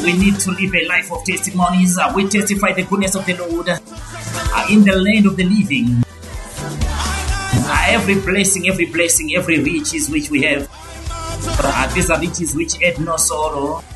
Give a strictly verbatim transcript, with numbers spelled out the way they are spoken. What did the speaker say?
we need to live a life of testimonies. Uh, we testify the goodness of the Lord uh, in the land of the living. Uh, every blessing, every blessing, every riches which we have, uh, these are riches which add no sorrow.